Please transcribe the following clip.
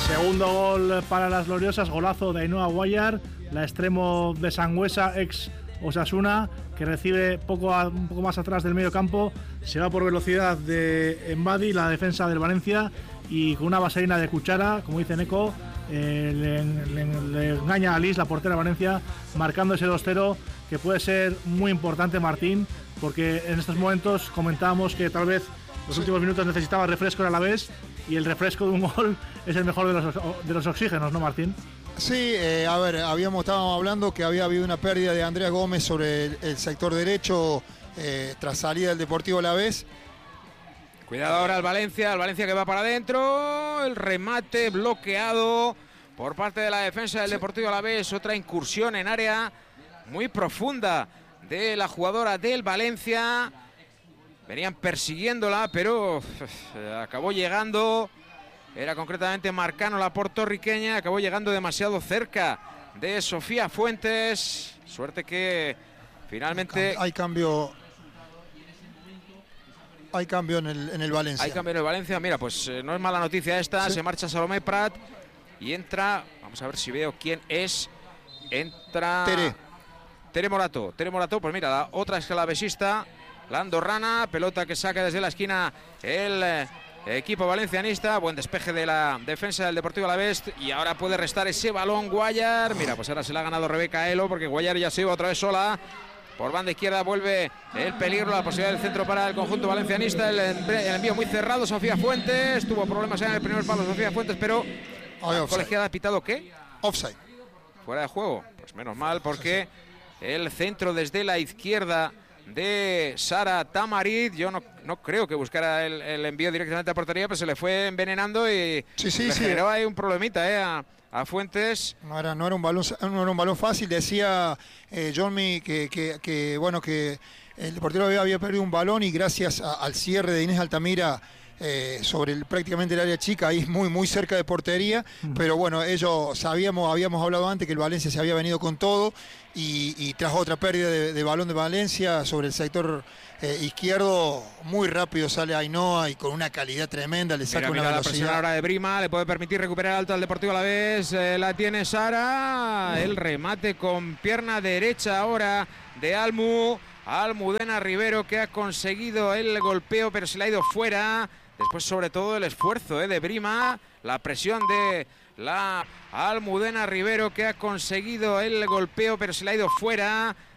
Segundo gol para las gloriosas, golazo de Ainhoa Guayar, la extremo de Sangüesa, ex Osasuna, que recibe un poco más atrás del medio campo, se va por velocidad de Embadi, la defensa del Valencia, y con una vaselina de cuchara, como dice Neko, le engaña a Liz, la portera de Valencia, marcando ese 2-0, que puede ser muy importante, Martín, porque en estos momentos comentábamos que tal vez los últimos minutos necesitaba refresco a la vez, y el refresco de un gol es el mejor de los oxígenos, ¿no, Martín? Sí, estábamos hablando que había habido una pérdida de Andrea Gómez sobre el sector derecho tras salida del Deportivo Alavés. Cuidado ahora el Valencia que va para adentro, el remate bloqueado por parte de la defensa del Deportivo Alavés, otra incursión en área muy profunda de la jugadora del Valencia, venían persiguiéndola, pero acabó llegando, era concretamente Marcano, la puertorriqueña, acabó llegando demasiado cerca de Sofía Fuentes, suerte que finalmente... Hay cambio en el Valencia. Hay cambio en el Valencia, mira, pues no es mala noticia esta, sí. Se marcha Salomé Prat y entra, vamos a ver si veo quién es, entra... Tere Morato, pues mira, la otra escalavesista, la andorrana, pelota que saca desde la esquina el equipo valencianista, buen despeje de la defensa del Deportivo Alavés y ahora puede restar ese balón Guayar, mira, pues ahora se la ha ganado Rebeca Elo porque Guayar ya se iba otra vez sola. Por banda izquierda vuelve el peligro, la posibilidad del centro para el conjunto valencianista. El envío muy cerrado, Sofía Fuentes. Tuvo problemas en el primer palo Sofía Fuentes, pero la colegiada ha pitado ¿qué? Offside. Fuera de juego. Pues menos mal porque el centro desde la izquierda de Sara Tamariz. Yo no creo que buscara el envío directamente a portería, pero se le fue envenenando y generó ahí un problemita a Fuentes. No era un balón fácil. Decía Johnny que el Deportivo había perdido un balón y gracias al cierre de Inés Altamira sobre prácticamente el área chica, ahí muy cerca de portería, pero bueno, habíamos hablado antes que el Valencia se había venido con todo y tras otra pérdida de balón de Valencia sobre el sector izquierdo, muy rápido sale Ainhoa y con una calidad tremenda, le saca una velocidad. La presión ahora de Brima, le puede permitir recuperar alto al Deportivo Alavés, la tiene Sara, el remate con pierna derecha ahora de Almudena Rivero, que ha conseguido el golpeo pero se le ha ido fuera. Después sobre todo el esfuerzo de Brima, la presión de la Almudena Rivero, que ha conseguido el golpeo pero se le ha ido fuera.